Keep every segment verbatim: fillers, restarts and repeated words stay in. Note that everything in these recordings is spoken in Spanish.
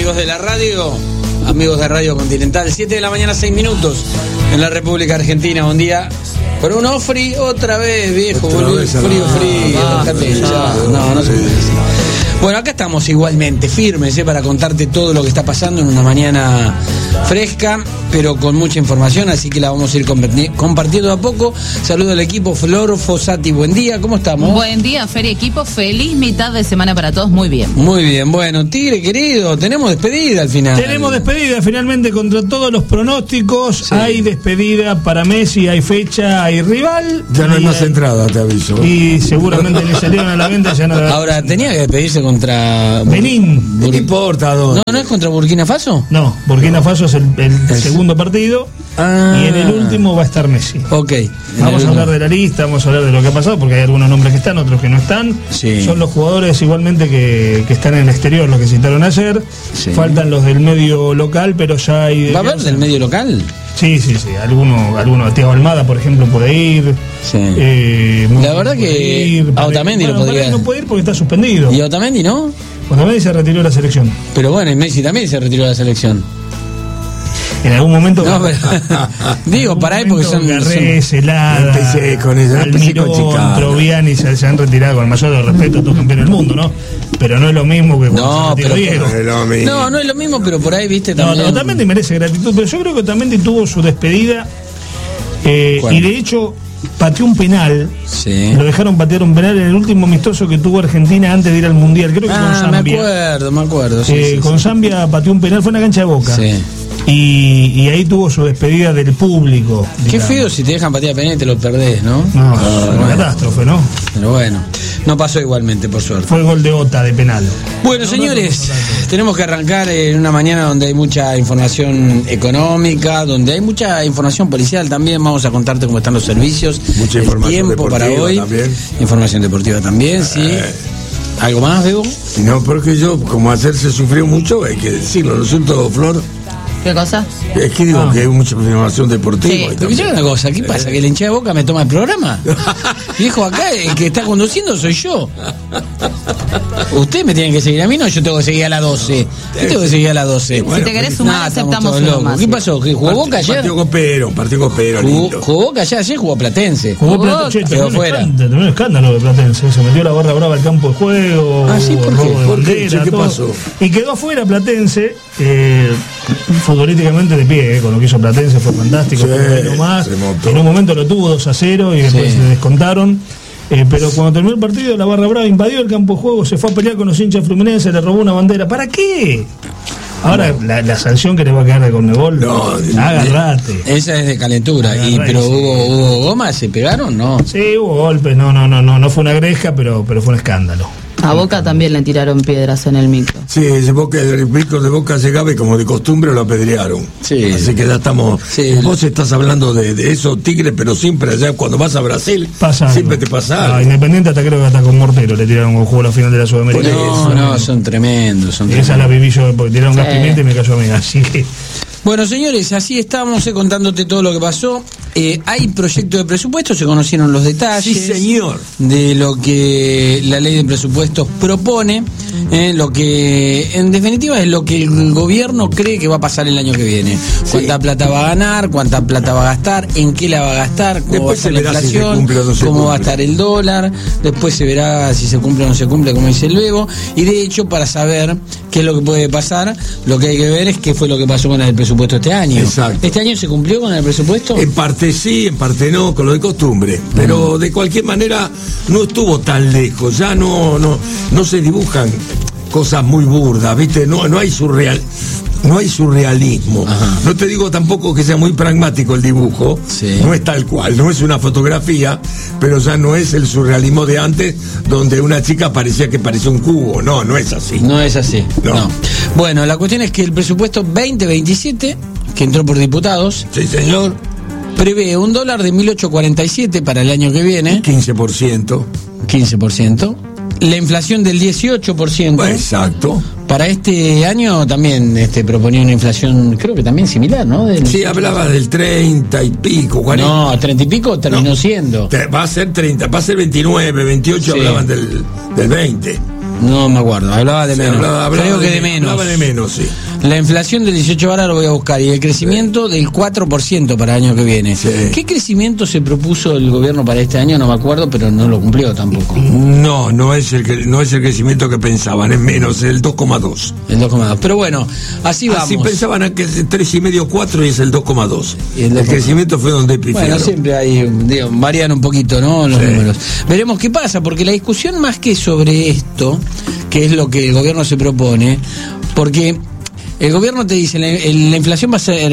amigos de la radio, amigos de Radio Continental, siete de la mañana, seis minutos en la República Argentina. Buen día. Con un ofri, otra vez, viejo, otra boludo. Vez, frío, no, frío, no, dejate no, ya. no, No, no se sí. puede decir. Bueno, acá estamos igualmente, firmes, ¿eh? Para contarte todo lo que está pasando en una mañana fresca, pero con mucha información, así que la vamos a ir compartiendo a poco. Saludo al equipo. Flor Fossati, buen día, ¿cómo estamos? Buen día, Feria Equipo, feliz mitad de semana para todos, muy bien. Muy bien, bueno, Tigre querido, tenemos despedida al final. Tenemos despedida, finalmente, contra todos los pronósticos, sí. Hay despedida para Messi, hay fecha, hay rival. Ya no hay más hay... entrada, te aviso. Y seguramente le salieron a la venta, ya no... Ahora, tenía que despedirse contra... Benín. No importa, ¿dónde? ¿No, no es contra Burkina Faso? No, Burkina Faso es el, el es... segundo partido. Ah. Y en el último va a estar Messi. Ok. Vamos a hablar de la lista, vamos a hablar de lo que ha pasado, porque hay algunos nombres que están, otros que no están. Sí. Son los jugadores igualmente que, que están en el exterior, los que citaron ayer. Sí. Faltan los del medio local, pero ya hay... ¿Va a haber del medio local? Sí, sí, sí. Alguno, alguno, Thiago Almada, por ejemplo, puede ir. Sí. Eh, la verdad que ir, a Otamendi bueno, lo podría... no puede ir porque está suspendido. ¿Y Otamendi no? Otamendi se retiró de la selección. Pero bueno, y Messi también se retiró de la selección. En algún momento... No, pero, digo, para él porque son... Garré, Celada, empecé con eso, Almirón, Troviani se, se han retirado, con el mayor respeto, todos campeones del mundo, ¿no? Pero no es lo mismo que cuando no, se retiró pero, Diego. Pero, no, no es lo mismo, pero por ahí, viste, también... No, Otamendi merece gratitud, pero yo creo que Otamendi tuvo su despedida eh, y de hecho pateó un penal. Sí. Lo dejaron patear un penal en el último amistoso que tuvo Argentina antes de ir al Mundial, creo que ah, con Zambia. me acuerdo, me acuerdo. Sí, eh, sí, con sí. Zambia pateó un penal, fue en la cancha de Boca. Sí. Y, y ahí tuvo su despedida del público. Qué digamos. feo si te dejan patear penal y te lo perdés, ¿no? No, ah, es una bueno. catástrofe, ¿no? Pero bueno, no pasó igualmente, por suerte. Fue gol de Ota de penal. Bueno, señores, tenemos que arrancar en una mañana donde hay mucha información económica, donde hay mucha información policial también. Vamos a contarte cómo están los servicios. Mucha el información tiempo para hoy. También. Información deportiva también, sí. Eh. ¿Algo más, Bebo? No, porque yo, como ayer se sufrió mucho, hay que decirlo, ¿no es cierto, Flor? ¿Qué cosa? Es que digo ah. que hay mucha información deportiva. Sí. Pero yo una cosa, ¿qué pasa? ¿Que el hincha de Boca me toma el programa? Viejo, acá el que está conduciendo soy yo. Usted me tiene que seguir a mí, no, yo tengo que seguir a las doce. Yo tengo que seguir a las doce. Bueno, si te querés sumar, nah, aceptamos uno más. ¿Qué pasó? ¿Que jugó Boca ayer? Partido copero, partido copero, lindo. Jugó Boca ayer, ayer jugó Platense. Jugó Platense, quedó fuera. Tenía un escándalo de Platense, se metió la barra brava al campo de juego. Ah, sí, ¿por qué? Robo de ¿Por bandera, qué? ¿Qué todo. pasó? Y quedó afuera Platense, eh, futbolísticamente de pie, eh, con lo que hizo Platense fue fantástico. Sí, fue más. En un momento lo tuvo dos a cero y después sí. se descontaron. Eh, pero cuando terminó el partido, la barra brava invadió el campo de juego, se fue a pelear con los hinchas fluminenses, le robó una bandera. ¿Para qué? Ahora no. la, la sanción que le va a quedar de Conmebol, no, agarrate. Esa es de calentura. Agarrate, y pero sí. hubo, hubo gomas, ¿se pegaron? No. Sí, hubo golpes, no, no, no, no, no fue una gresca, pero, pero fue un escándalo. A Boca también le tiraron piedras en el micro. Sí, ese Boca, el micro de Boca llegaba y como de costumbre lo apedrearon. Sí. Así que ya estamos. Sí. Vos estás hablando de, de eso, Tigre, pero siempre allá cuando vas a Brasil, pasa siempre te pasa algo. No, Independiente hasta creo que hasta con Mortero le tiraron un juego a la final de la Sudamericana. No, no, son tremendos. Son y tremendos. esa la viví yo, porque tiraron sí. gas pimienta y me cayó a mí, así que. Bueno, señores, así estamos eh, contándote todo lo que pasó. Eh, hay proyecto de presupuesto, se conocieron los detalles. Sí, señor. De lo que la ley de presupuestos propone, eh, lo que en definitiva es lo que el gobierno cree que va a pasar el año que viene. Sí. Cuánta plata va a ganar, cuánta plata va a gastar, en qué la va a gastar, cómo después va a ser la inflación, si cumple o no cómo cumple. Va a estar el dólar, después se verá si se cumple o no se cumple, como dice el Bebo. Y de hecho, para saber qué es lo que puede pasar, lo que hay que ver es qué fue lo que pasó con el presupuesto este año. Exacto. ¿Este año se cumplió con el presupuesto? En parte sí, en parte no, con lo de costumbre. Pero de cualquier manera no estuvo tan lejos. Ya no, no, no se dibujan cosas muy burdas, ¿viste? No, no hay surreal. No hay surrealismo. Ajá. No te digo tampoco que sea muy pragmático el dibujo. Sí. No es tal cual, no es una fotografía, pero ya no es el surrealismo de antes, donde una chica parecía que parecía un cubo. No, no es así. No es así. No. no. Bueno, la cuestión es que el presupuesto veinte veintisiete, que entró por diputados, sí, señor, prevé un dólar de mil ochocientos cuarenta y siete para el año que viene. quince por ciento. quince por ciento. La inflación del dieciocho por ciento. Exacto. Para este año también este, proponía una inflación, creo que también similar, ¿no? Del... Sí, hablaba del treinta y pico, cuarenta. No, treinta y pico terminó no, siendo. Va a ser treinta, va a ser veintinueve, veintiocho, sí. Hablaban del, del veinte. No me acuerdo, hablaba de Sí, menos. hablaba- hablaba Creo que de de me- menos. hablaba de menos, sí. La inflación del dieciocho ahora lo voy a buscar y el crecimiento del cuatro por ciento para el año que viene. Sí. ¿Qué crecimiento se propuso el gobierno para este año? No me acuerdo, pero no lo cumplió tampoco. No, no es el que, no es el crecimiento que pensaban, es menos, el dos coma dos. El dos coma dos. Pero bueno, así vamos. Así pensaban que es tres y medio, cuatro y es el dos coma dos. Y el El, dos coma dos. crecimiento fue donde pifiaron. Bueno, siempre hay, digo, varían un poquito, ¿no? Los Sí. números. Veremos qué pasa, porque la discusión más que sobre esto, que es lo que el gobierno se propone, porque el gobierno te dice, la, el- la inflación va a ser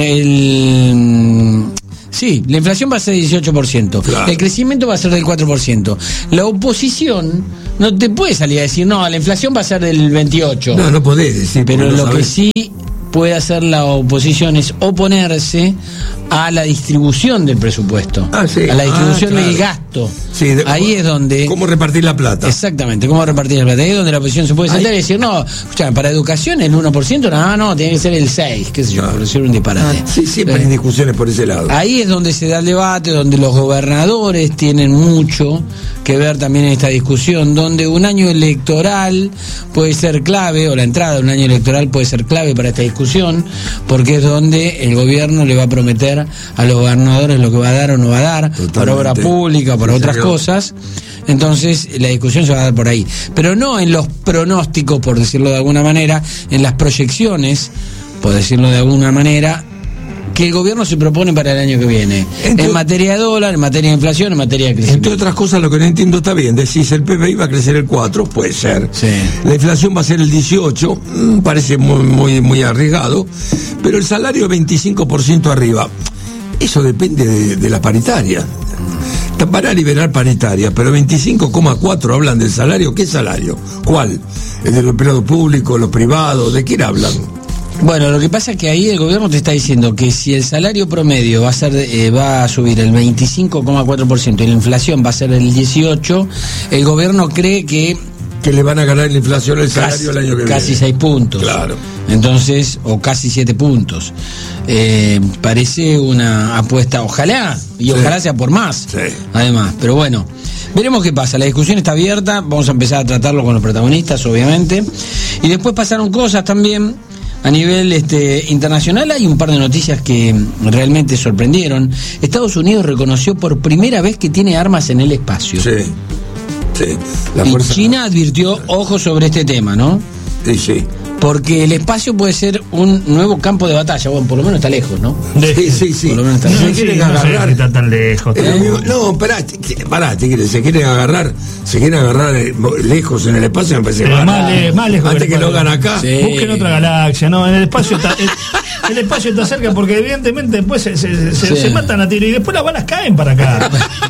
el... Sí, la inflación va a ser del dieciocho por ciento. Claro. El crecimiento va a ser del cuatro por ciento. La oposición no te puede salir a decir, no, la inflación va a ser del veintiocho por ciento. No, no podés decir. Pero porque lo no que sabés. sí puede hacer la oposición es oponerse a la distribución del presupuesto, Ah, sí. a la distribución Ah, claro. del gasto. Sí, de- Ahí es donde... ¿Cómo repartir la plata? Exactamente, cómo repartir la plata. Ahí es donde la oposición se puede sentar Ahí- y decir, no, escucha, para educación el uno por ciento, no, no, tiene que ser el seis por ciento, qué sé yo, Claro. por decir un disparate. Ah, sí, siempre hay Eh, discusiones por ese lado. Ahí es donde se da el debate, donde los gobernadores tienen mucho que ver también en esta discusión, donde un año electoral puede ser clave, o la entrada de un año electoral puede ser clave para esta discusión, porque es donde el gobierno le va a prometer a los gobernadores lo que va a dar o no va a dar, Totalmente. para obra pública, para Sí, otras señor. cosas. Entonces la discusión se va a dar por ahí, pero no en los pronósticos, por decirlo de alguna manera, en las proyecciones, por decirlo de alguna manera, que el gobierno se propone para el año que viene, Entre- en materia de dólar, en materia de inflación, en materia de Entre crecimiento. otras cosas, lo que no entiendo está bien. Decís, el P B I va a crecer el cuatro, puede ser. Sí. La inflación va a ser el dieciocho, mm, parece muy, muy, muy arriesgado. Pero el salario veinticinco por ciento arriba. Eso depende de, de la paritaria. Van a liberar paritaria, pero veinticinco coma cuatro hablan del salario. ¿Qué salario? ¿Cuál? ¿El de los empleados públicos, los privados? ¿De quién hablan? Bueno, lo que pasa es que ahí el gobierno te está diciendo que si el salario promedio va a ser eh, va a subir el veinticinco coma cuatro por ciento y la inflación va a ser el dieciocho por ciento, el gobierno cree que Que le van a ganar la inflación el salario el año que casi viene. seis puntos. Claro. Entonces, o casi siete puntos. Eh, parece una apuesta, ojalá, y Sí. ojalá sea por más. Sí. Además, pero bueno, veremos qué pasa. La discusión está abierta, vamos a empezar a tratarlo con los protagonistas, obviamente. Y después pasaron cosas también. A nivel este, internacional hay un par de noticias que realmente sorprendieron. Estados Unidos reconoció por primera vez que tiene armas en el espacio. Sí. Sí. La Y fuerza- China advirtió, ojo sobre este tema, ¿no? Sí, sí. Porque el espacio puede ser un nuevo campo de batalla. Bueno, por lo menos está lejos, ¿no? Sí, sí, sí. Por lo menos está Se lejos. No, sí, quieren no sé agarrar. si está tan lejos. Es lo mismo- No, pará, te- pará, te quieren- se quieren agarrar, se quieren agarrar eh, mo- lejos en el espacio, me parece Pero mal. más, le- más lejos Antes que que el lo espacio. hagan acá. Sí. Busquen otra galaxia, no, en el espacio está, el, el espacio está cerca porque evidentemente después se, se, se- Sí. se matan a tiro y después las balas caen para acá.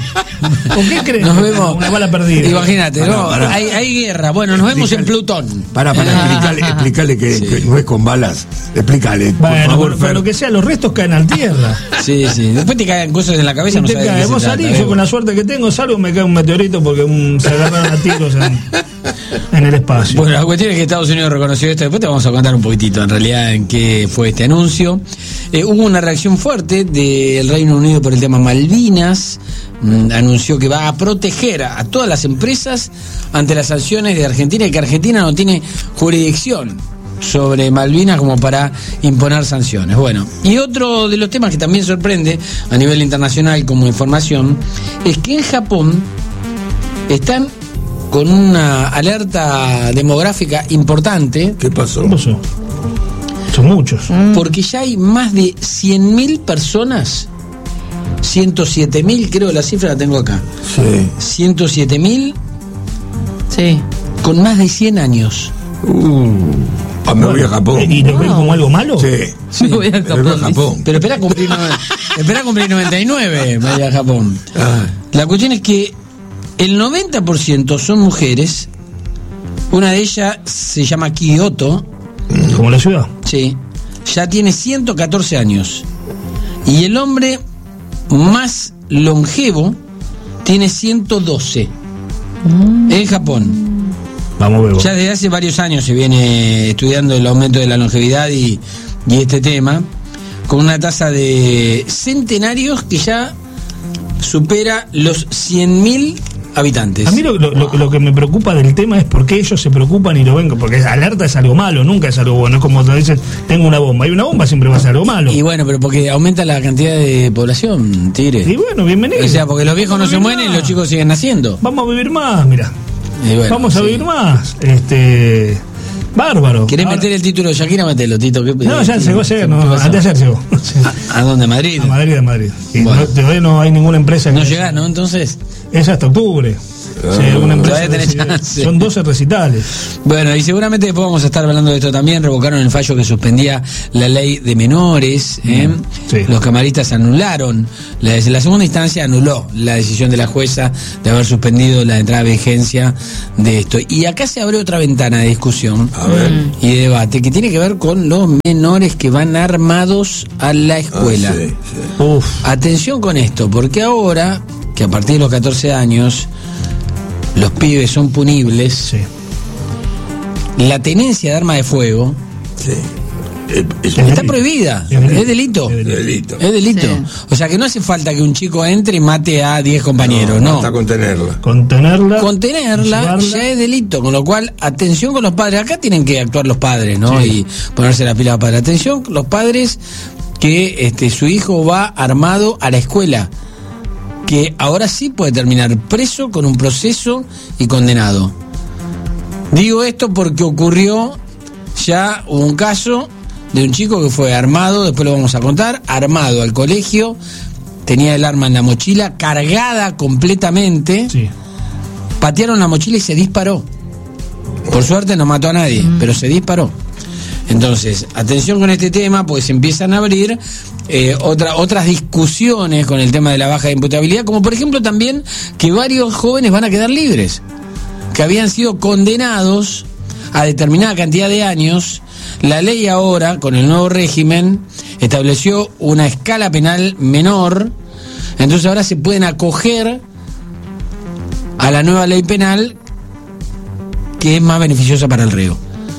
¿Con qué creen? Nos vemos. Una bala perdida. Imagínate, Pará, ¿no? pará. Hay, hay guerra. Bueno, nos vemos en Explícale. Plutón. Pará, pará, explícale, explícale que, Sí. que no es con balas. Explícale, por Bueno, favor, pero, pero Fer. lo que sea, los restos caen al tierra. Sí, sí. Después te caen cosas en la cabeza, no Te sabes de cae, qué se vos trata, salís, ¿eh? yo con la suerte que tengo salgo me cae un meteorito porque un- se agarraron a tiros en, en el espacio. Bueno, la cuestión es que Estados Unidos reconoció esto. Después te vamos a contar un poquitito en realidad en qué fue este anuncio. Eh, hubo una reacción fuerte del Reino Unido por el tema Malvinas. Mm, anunció que va a proteger a, a todas las empresas ante las sanciones de Argentina y que Argentina no tiene jurisdicción sobre Malvinas como para imponer sanciones. Bueno, y otro de los temas que también sorprende a nivel internacional como información es que en Japón están con una alerta demográfica importante ¿Qué pasó? ¿Qué pasó? Son muchos. porque ya hay más de cien mil personas, ciento siete mil, creo la cifra la tengo acá, Sí. ciento siete mil Sí. con más de cien años. Uh, ah, me voy a Japón. ¿Y lo ven como algo malo? Sí. Sí, Me voy a Me voy a Japón, Japón. pero espera cumplir, nove- espera cumplir noventa y nueve, vaya a Japón. Ah, La cuestión es que el noventa por ciento son mujeres, una de ellas se llama Kyoto, Como la ciudad. sí, ya tiene ciento catorce años, y el hombre más longevo tiene ciento doce en Japón. Vamos, Bebo. Ya desde hace varios años se viene estudiando el aumento de la longevidad y, y este tema, con una tasa de centenarios que ya supera los cien mil habitantes. A mí lo, lo, lo, lo que me preocupa del tema es por qué ellos se preocupan y lo ven, porque alerta es algo malo, nunca es algo bueno. Es como te dicen, tengo una bomba, y una bomba siempre va a ser algo malo. Y bueno, pero porque aumenta la cantidad de población, Tigre. Y bueno, bienvenido. O sea, porque los viejos no se mueren y los chicos siguen naciendo. Vamos a vivir más, mira. Bueno, Vamos a sí. vivir más. Este... Bárbaro. ¿Querés Ahora, meter el título de Shakira? Metelo, Tito. ¿Qué, no, ya qué, llegó ayer, qué no, pasó? antes de ayer llegó. ¿A, a dónde? ¿Madrid? A Madrid, a Madrid. Y Bueno. no, todavía no hay ninguna empresa que... No llegás, ¿no? Entonces... Es hasta octubre. Ah, Sí, alguna empresa todavía tenés decide- chance. Son doce recitales. Bueno, y seguramente después vamos a estar hablando de esto también. Revocaron el fallo que suspendía la ley de menores. ¿eh? Sí. Los camaristas anularon. La, la segunda instancia anuló la decisión de la jueza de haber suspendido la entrada de vigencia de esto. Y acá se abre otra ventana de discusión A ver. y de debate que tiene que ver con los menores que van armados a la escuela. Ah, sí, sí. Uf. Atención con esto, porque ahora, que a partir de los catorce años los pibes son punibles, Sí. la tenencia de arma de fuego Sí. Eh, es Es está delito. prohibida, Es delito. es delito. Es un delito. Es delito. Sí. O sea que no hace falta que un chico entre y mate a diez compañeros, no. Hasta contenerla. Contenerla. Contenerla llevarla. ya es delito, con lo cual, atención con los padres. Acá tienen que actuar los padres, ¿no? Sí. Y ponerse la pila para atención, los padres que este su hijo va armado a la escuela, que ahora sí puede terminar preso con un proceso y condenado. Digo esto porque ocurrió ya un caso de un chico que fue armado, después lo vamos a contar, armado al colegio, tenía el arma en la mochila, cargada completamente, Sí. patearon la mochila y se disparó. Por suerte no mató a nadie, pero se disparó. Entonces, atención con este tema, porque se empiezan a abrir eh, otra, otras discusiones con el tema de la baja de imputabilidad, como por ejemplo también que varios jóvenes van a quedar libres, que habían sido condenados a determinada cantidad de años. La ley ahora, con el nuevo régimen, estableció una escala penal menor, entonces ahora se pueden acoger a la nueva ley penal, que es más beneficiosa para el reo.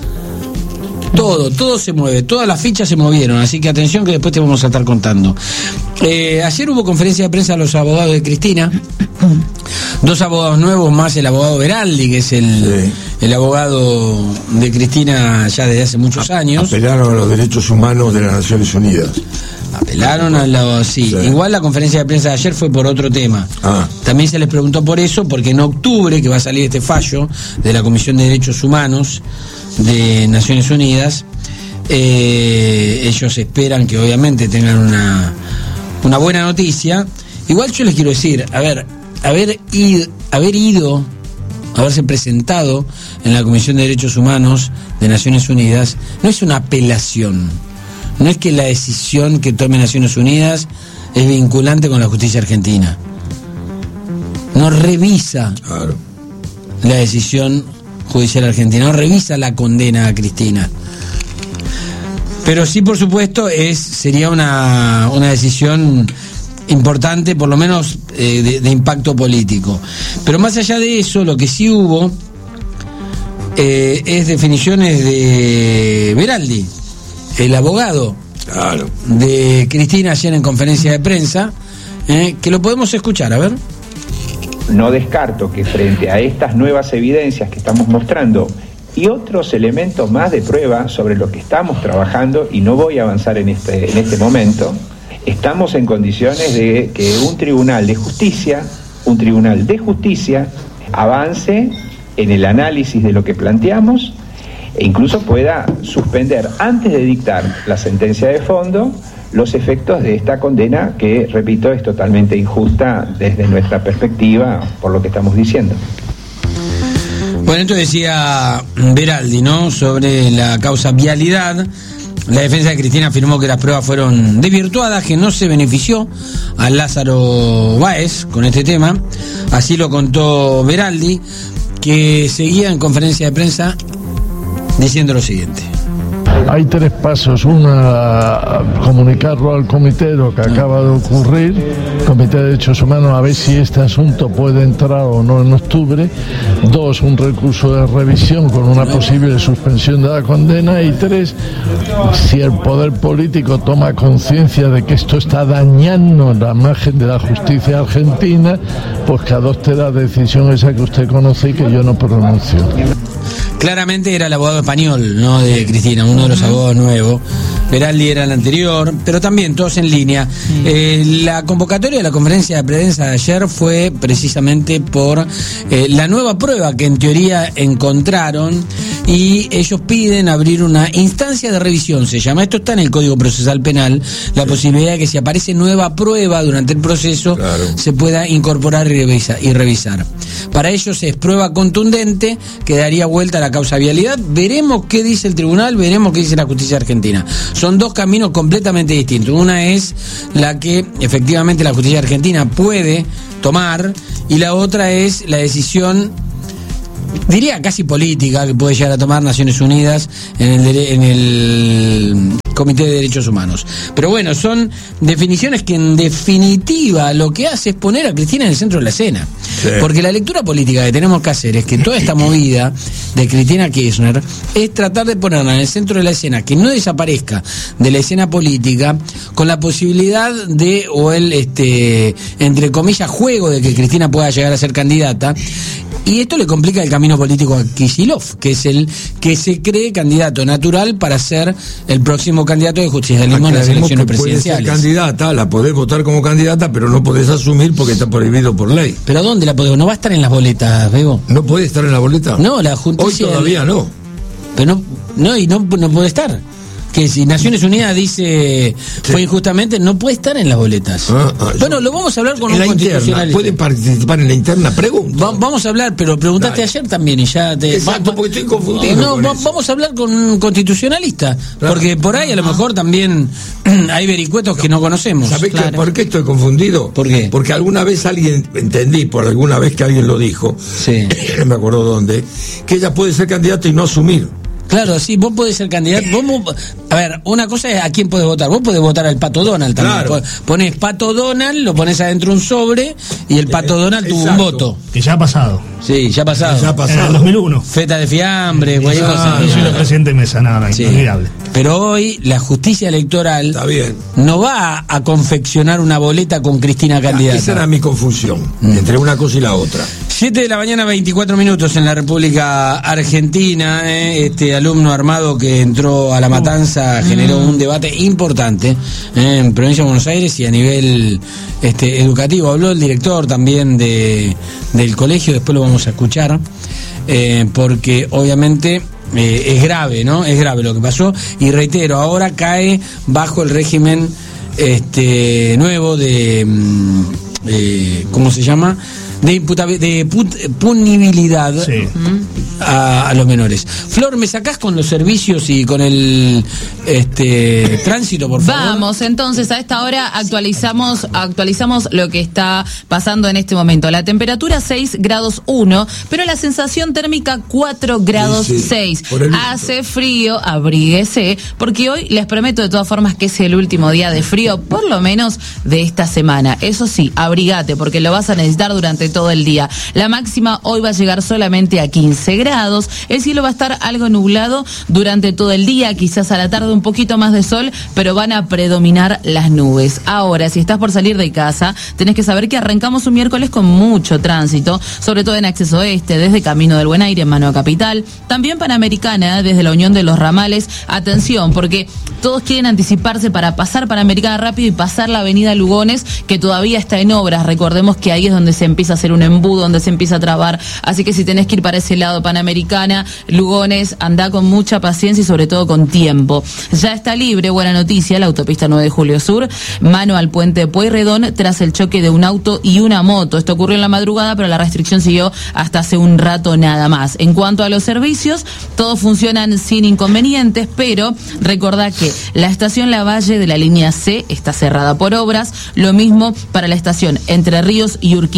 Todo, todo se mueve, todas las fichas se movieron, así que atención que después te vamos a estar contando. Eh, ayer hubo conferencia de prensa a los abogados de Cristina, dos abogados nuevos más el abogado Beraldi, que es el, Sí. el abogado de Cristina ya desde hace muchos años. Apelaron a los derechos humanos de las Naciones Unidas. Apelaron a los... Sí, Sí. igual la conferencia de prensa de ayer fue por otro tema. Ah. También se les preguntó por eso, porque en octubre, que va a salir este fallo de la Comisión de Derechos Humanos de Naciones Unidas, eh, ellos esperan que obviamente tengan una, una buena noticia. Igual yo les quiero decir, a ver, haber ido, haber ido, haberse presentado en la Comisión de Derechos Humanos de Naciones Unidas, no es una apelación. No es que la decisión que tome Naciones Unidas es vinculante con la justicia argentina. No revisa Claro. la decisión judicial argentina, no revisa la condena a Cristina. Pero sí, por supuesto, es sería una, una decisión importante, por lo menos eh, de, de impacto político. Pero más allá de eso, lo que sí hubo eh, es definiciones de Beraldi, el abogado Claro. de Cristina ayer en conferencia de prensa, eh, que lo podemos escuchar, a ver. No descarto que frente a estas nuevas evidencias que estamos mostrando y otros elementos más de prueba sobre lo que estamos trabajando, y no voy a avanzar en este, en este momento, estamos en condiciones de que un tribunal de justicia, un tribunal de justicia, avance en el análisis de lo que planteamos e incluso pueda suspender, antes de dictar la sentencia de fondo, los efectos de esta condena que, repito, es totalmente injusta desde nuestra perspectiva por lo que estamos diciendo. Bueno, esto decía Beraldi, ¿no? Sobre la causa vialidad. La defensa de Cristina afirmó que las pruebas fueron desvirtuadas, que no se benefició a Lázaro Báez con este tema. Así lo contó Beraldi, que seguía en conferencia de prensa diciendo lo siguiente. Hay tres pasos. Una, comunicarlo al comité, lo que acaba de ocurrir, Comité de Derechos Humanos, a ver si este asunto puede entrar o no en octubre. Dos, un recurso de revisión con una posible suspensión de la condena. Y tres, si el poder político toma conciencia de que esto está dañando la imagen de la justicia argentina, pues que adopte la decisión esa que usted conoce y que yo no pronuncio. Claramente era el abogado español, ¿no?, de Cristina, uno de los abogados nuevos. Peraldi era el anterior, pero también todos en línea. Eh, la convocatoria de la conferencia de prensa de ayer fue precisamente por eh, la nueva prueba que en teoría encontraron, y ellos piden abrir una instancia de revisión, se llama. Esto está en el Código Procesal Penal, la posibilidad de que si aparece nueva prueba durante el proceso, claro, se pueda incorporar y revisar, y revisar. Para ellos es prueba contundente que daría vuelta a la causa vialidad. Veremos qué dice el tribunal, veremos qué dice la justicia argentina. Son dos caminos completamente distintos. Una es la que efectivamente la justicia argentina puede tomar, y la otra es la decisión, diría casi política, que puede llegar a tomar Naciones Unidas en el, en el Comité de Derechos Humanos. Pero bueno, son definiciones que en definitiva lo que hace es poner a Cristina en el centro de la escena. Sí. Porque la lectura política que tenemos que hacer es que toda esta movida de Cristina Kirchner es tratar de ponerla en el centro de la escena, que no desaparezca de la escena política, con la posibilidad de, o el, este, entre comillas, juego de que Cristina pueda llegar a ser candidata. Y esto le complica el camino político a Kicillof, que es el que se cree candidato natural para ser el próximo candidato de justicialismo en las elecciones presidenciales. Puede ser candidata, la podés votar como candidata, pero no podés asumir porque está prohibido por ley. ¿Pero dónde la podés? ¿No va a estar en las boletas, Bebo? ¿No puede estar en la boleta? No, la justicia... Hoy todavía no. Pero no, no y no, no puede estar. Que si Naciones Unidas dice sí. fue injustamente, no puede estar en las boletas. Ah, ah, bueno, lo vamos a hablar con un constitucionalista. ¿Puede participar en la interna? Pregunta. Va, vamos a hablar, pero preguntaste Dale. ayer también y ya te... Exacto, va, porque estoy confundido. No, va, vamos a hablar con un constitucionalista, claro, porque por ahí a lo mejor también hay vericuetos que no conocemos. ¿Sabés claro. que, por qué estoy confundido? ¿Por qué? Porque alguna vez alguien, entendí, por alguna vez que alguien lo dijo, sí. no me acuerdo dónde, que ella puede ser candidata y no asumir. Claro, sí, vos podés ser candidato. Vos, a ver, una cosa es a quién podés votar. Vos podés votar al Pato Donald también. Claro. Ponés Pato Donald, lo ponés adentro un sobre y el Pato Donald tuvo un voto. Que ya ha pasado. Sí, ya ha pasado. Ya ha pasado. En el dos mil uno. Feta de fiambre, cualquier cosa. Yo soy el presidente de mesa, nada, sí. inolvidable. Pero hoy la justicia electoral Está bien. no va a, a confeccionar una boleta con Cristina candidata. Esa era mi confusión, mm. entre una cosa y la otra. siete de la mañana, veinticuatro minutos en la República Argentina. Eh, este alumno armado que entró a La Matanza mm. generó un debate importante eh, en Provincia de Buenos Aires y a nivel este, educativo. Habló el director también de, del colegio, después lo vamos a escuchar, eh, porque obviamente... Eh, es grave, ¿no? Es grave lo que pasó, y reitero, ahora cae bajo el régimen este nuevo de eh, ¿cómo se llama? de, imputabil- de put- punibilidad sí. a, a los menores. Flor, ¿me sacás con los servicios y con el este tránsito, por favor? Vamos, entonces, a esta hora actualizamos actualizamos lo que está pasando en este momento. La temperatura seis grados uno, pero la sensación térmica cuatro grados sí, sí. seis. Hace frío, abríguese, porque hoy les prometo de todas formas que es el último día de frío, por lo menos de esta semana. Eso sí, abrigate, porque lo vas a necesitar durante todo el día. La máxima hoy va a llegar solamente a quince grados. El cielo va a estar algo nublado durante todo el día, quizás a la tarde un poquito más de sol, pero van a predominar las nubes. Ahora, si estás por salir de casa, tenés que saber que arrancamos un miércoles con mucho tránsito, sobre todo en acceso este, desde Camino del Buen Aire en Mano a Capital, también Panamericana, desde la Unión de los Ramales. Atención, porque todos quieren anticiparse para pasar Panamericana rápido y pasar la avenida Lugones, que todavía está en obras. Recordemos que ahí es donde se empieza a hacer un embudo, donde se empieza a trabar, así que si tenés que ir para ese lado, Panamericana, Lugones, andá con mucha paciencia y sobre todo con tiempo. Ya está libre, buena noticia, la autopista nueve de Julio Sur, mano al puente de Pueyrredón, tras el choque de un auto y una moto. Esto ocurrió en la madrugada, pero la restricción siguió hasta hace un rato nada más. En cuanto a los servicios, todos funcionan sin inconvenientes, pero recordá que la estación Lavalle de la línea C está cerrada por obras, lo mismo para la estación Entre Ríos y Urquiza.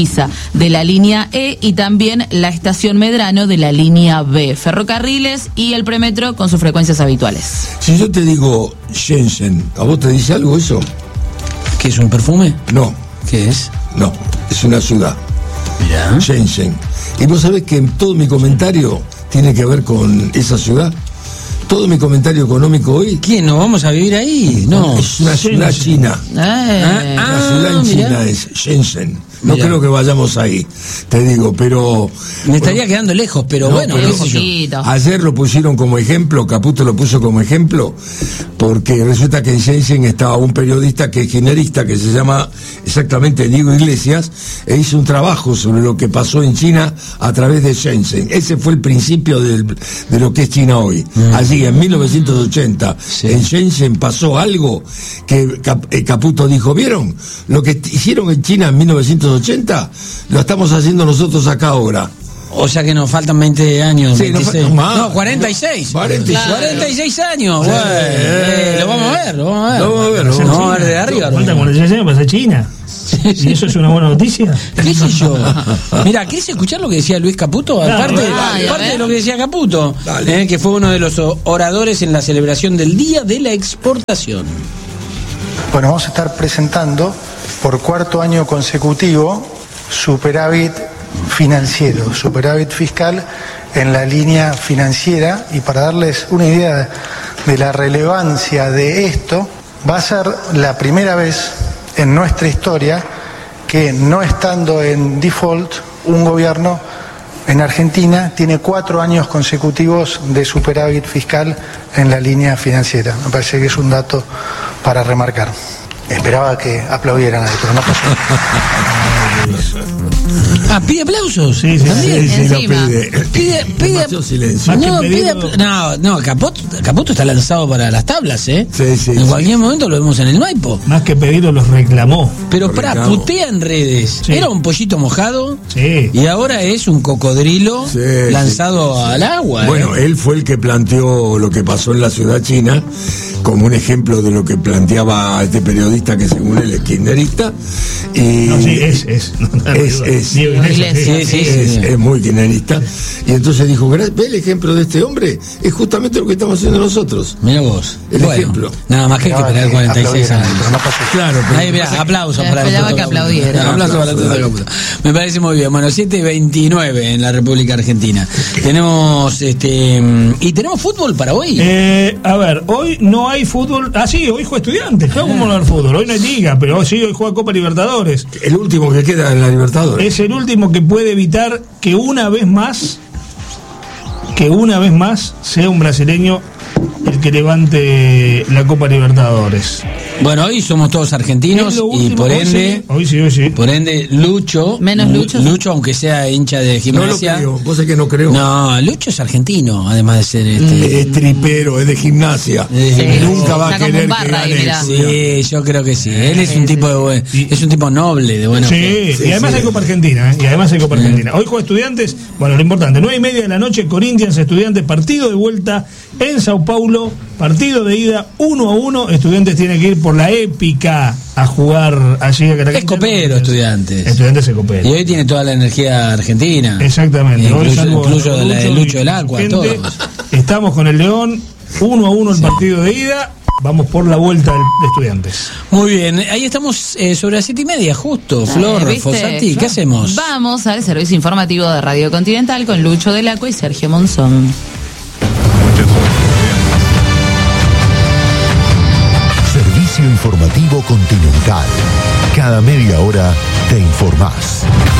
de la línea E y también la estación Medrano de la línea B. Ferrocarriles y el premetro con sus frecuencias habituales. Si yo te digo Shenzhen, ¿a vos te dice algo eso? ¿Qué es un perfume? No. ¿Qué es? No, es una ciudad. Mirá. Shenzhen. Y vos sabés que todo mi comentario tiene que ver con esa ciudad. Todo mi comentario económico hoy. ¿Quién? ¿No vamos a vivir ahí? No. Es una ciudad china. Eh. La Ah, ciudad en mirá. China es Shenzhen. No Mirá. creo que vayamos ahí, te digo, pero... Me estaría quedando lejos, pero No, bueno, pero qué sé yo. poquito. Ayer lo pusieron como ejemplo, Caputo lo puso como ejemplo, porque resulta que en Shenzhen estaba un periodista que es kirchnerista, que se llama exactamente Diego Iglesias, e hizo un trabajo sobre lo que pasó en China a través de Shenzhen. Ese fue el principio del, de lo que es China hoy. Mm. Allí, en mil novecientos ochenta, Sí. en Shenzhen pasó algo que Cap- eh, Caputo dijo, ¿vieron? Lo que t- hicieron en China en mil novecientos ochenta, lo estamos haciendo nosotros acá ahora. O sea que nos faltan veinte años. Sí, nos veintiséis. faltan más. No, cuarenta y seis. cuarenta y seis. cuarenta y seis años. Sí. Bueno, eh, lo vamos a ver, lo vamos a ver. Lo vamos a ver, lo No, vamos a vamos a ver de arriba. Falta cuarenta y seis años para ser China. ¿Y eso es una buena noticia? ¿Qué sé yo? Mira, ¿querés escuchar lo que decía Luis Caputo? Dale, Aparte, dale, aparte a ver. de lo que decía Caputo, Dale. eh, que fue uno de los oradores en la celebración del Día de la Exportación. Bueno, vamos a estar presentando por cuarto año consecutivo superávit financiero, superávit fiscal en la línea financiera, y para darles una idea de la relevancia de esto, va a ser la primera vez en nuestra historia que, no estando en default, un gobierno en Argentina tiene cuatro años consecutivos de superávit fiscal en la línea financiera. Me parece que es un dato para remarcar. Esperaba que aplaudieran ahí, pero no pasó. Ah, pide aplausos. Sí, sí, También. sí, Sí, lo Encima. pide. Pide, pide, Demasiado silencio. Más que no, pide, pedirlo- apl- no, no, Caputo, Caputo está lanzado para las tablas, ¿eh? Sí, sí, en sí. cualquier momento lo vemos en el Maipo. Más que pedirlo, los reclamó. Pero Lo para, reclamo. putea en redes. Sí. Era un pollito mojado Sí. y ahora es un cocodrilo Sí, lanzado sí, sí. al agua. Bueno, ¿eh? él fue el que planteó lo que pasó en la ciudad china como un ejemplo de lo que planteaba este periodista que según él es kirchnerista. Y No, sí, es, es. No, Es, es. Diego Iglesias, Iglesias, sí, sí. es, es muy kirchnerista. Y entonces dijo, "Gra- ve el ejemplo de este hombre, es justamente lo que estamos haciendo nosotros. Mira vos. El Bueno, ejemplo. Nada más que hay que Esperaba esperar que cuarenta y seis aplaudieran, años. pero no pasó. Claro, pero Ahí, mirá, aplausos Me para el esperaba Toto que Caputo. aplaudieran. Aplausos para el Toto Caputo. Me parece muy bien. Bueno, siete veintinueve en la República Argentina. Tenemos, este, y tenemos fútbol para hoy. Eh, a ver, hoy no hay fútbol. Ah, sí, hoy juega Estudiantes. Claro, ¿cómo no hay fútbol? Hoy no hay liga, pero hoy sí, hoy juega Copa Libertadores. el último que queda en la Libertadores. Es el último que puede evitar que una vez más, que una vez más sea un brasileño el que levante la Copa Libertadores. Bueno, hoy somos todos argentinos Es lo y último, por hoy ende, sí, hoy sí, hoy sí. por ende, Lucho. Menos Lucho. Lucho, aunque sea hincha de No lo gimnasia. creo, vos sabés que no creo. No, Lucho es argentino, además de ser este. Es tripero, es de gimnasia. Sí, Y nunca va a está como querer un que barra ahí, gane. mirá. Sí, yo creo que sí. Él es un tipo de buen, es un tipo noble, de buena Sí, fe. y además sí. hay Copa Argentina, ¿eh? Y además hay Copa Argentina. Hoy juega Estudiantes, bueno, lo importante, nueve y media de la noche, Corinthians, Estudiantes, partido de vuelta en Sao Paulo, partido de ida uno a uno, Estudiantes tiene que ir por la épica a jugar allí a Caracas. Es copero, Estudiantes. Estudiantes es copero. Y hoy tiene toda la energía argentina. Exactamente. Hoy, Incluso, salvo incluso la de y Lucho del Agua, gente, todos. Estamos con el León, uno a uno el partido de ida, vamos por la vuelta del- de Estudiantes. Muy bien, ahí estamos eh, sobre las siete y media, justo. Flor, Eh, ¿viste? Fossati, ¿qué hacemos? Vamos al servicio informativo de Radio Continental con Lucho del Agua y Sergio Monzón. Servicio informativo Continental. Cada media hora te informás.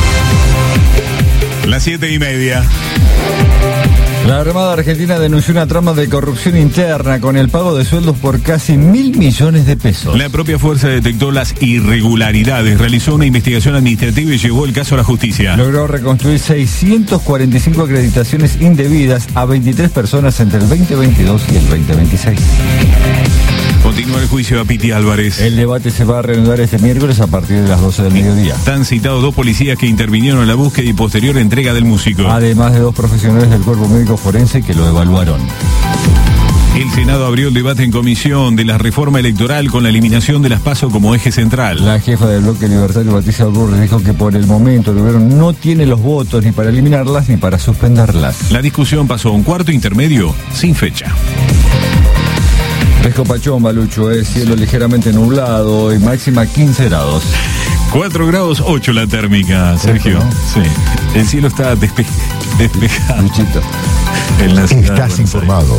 Las siete y media. La Armada Argentina denunció una trama de corrupción interna con el pago de sueldos por casi mil millones de pesos. La propia fuerza detectó las irregularidades, realizó una investigación administrativa y llevó el caso a la justicia. Logró reconstruir seiscientas cuarenta y cinco acreditaciones indebidas a veintitrés personas entre el veinte veintidós y el veinte veintiséis. Continúa el juicio a Piti Álvarez. El debate se va a reanudar este miércoles a partir de las doce del mediodía. Están citados dos policías que intervinieron en la búsqueda y posterior entrega del músico. Además de dos profesionales del cuerpo médico forense que lo evaluaron. El Senado abrió el debate en comisión de la reforma electoral con la eliminación de las PASO como eje central. La jefa del bloque libertario, Patricia Burris, dijo que por el momento el gobierno no tiene los votos ni para eliminarlas ni para suspenderlas. La discusión pasó a un cuarto intermedio sin fecha. Fresco Pachón, Lucho, es cielo ligeramente nublado y máxima quince grados. cuatro grados ocho la térmica, Sergio. ¿No? Sí. El cielo está despe despejado. Luchito. En la Estás informado.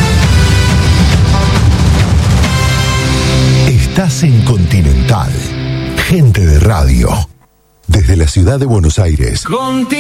Estás en Continental. Gente de radio. Desde la ciudad de Buenos Aires.